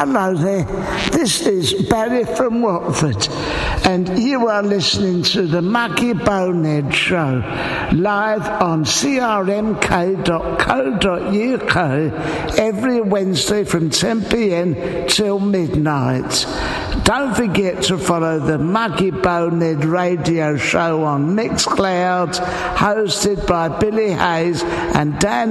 Hello there, this is Barry from Watford, and you are listening to the Muggy Bonehead Show, live on crmk.co.uk every Wednesday from 10pm till midnight. Don't forget to follow the Muggy Bonehead Radio Show on Mixcloud, hosted by Billy Hayes and Dan